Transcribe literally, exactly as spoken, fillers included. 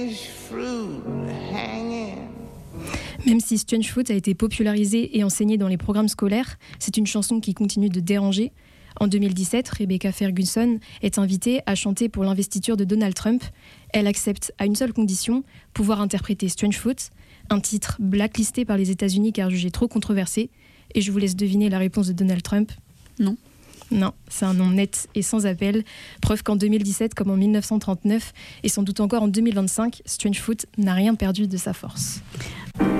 Même si Strange Fruit a été popularisée et enseignée dans les programmes scolaires, c'est une chanson qui continue de déranger. En deux mille dix-sept, Rebecca Ferguson est invitée à chanter pour l'investiture de Donald Trump. Elle accepte à une seule condition, pouvoir interpréter Strange Fruit, un titre blacklisté par les États-Unis car jugé trop controversé. Et je vous laisse deviner la réponse de Donald Trump. Non. Non, c'est un non net et sans appel. Preuve qu'en deux mille dix-sept, comme en dix-neuf cent trente-neuf, et sans doute encore en deux mille vingt-cinq, Strange Fruit n'a rien perdu de sa force.